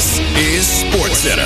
This is SportsCenter.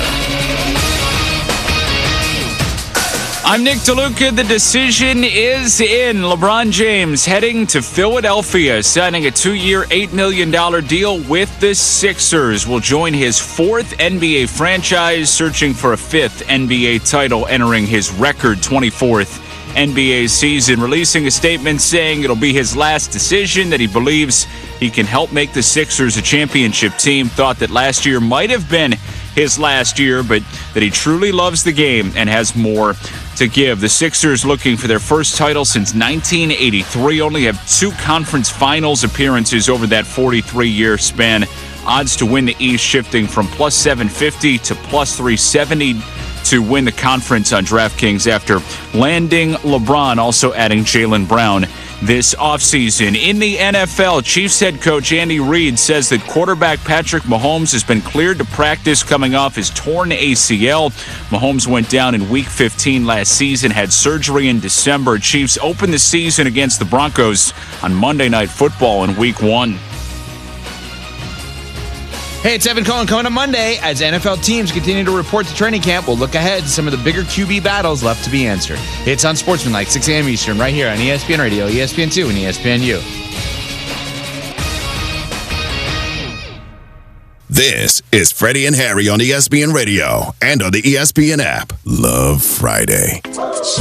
I'm Nick DeLuca. The decision is in. LeBron James heading to Philadelphia, signing a 2-year, $8 million deal with the Sixers. Will join his fourth NBA franchise, searching for a fifth NBA title, entering his record 24th NBA season. Releasing a statement saying it'll be his last decision, that he believes he can help make the Sixers a championship team. Thought that last year might have been his last year, but that he truly loves the game and has more to give. The Sixers, looking for their first title since 1983, only have 2 conference finals appearances over that 43-year span. Odds to win the East shifting from plus 750 to plus 370 to win the conference on DraftKings after landing LeBron, also adding Jaylen Brown this offseason. In the NFL, Chiefs head coach Andy Reid says that quarterback Patrick Mahomes has been cleared to practice coming off his torn ACL. Mahomes went down in Week 15 last season, had surgery in December. Chiefs opened the season against the Broncos on Monday Night Football in Week 1. Hey, it's Evan Cohen. Coming up Monday, as NFL teams continue to report to training camp, we'll look ahead to some of the bigger QB battles left to be answered. It's on Sportsmanlike, 6 a.m. Eastern, right here on ESPN Radio, ESPN2, and ESPNU. This is Freddie and Harry on ESPN Radio and on the ESPN app. Love Friday.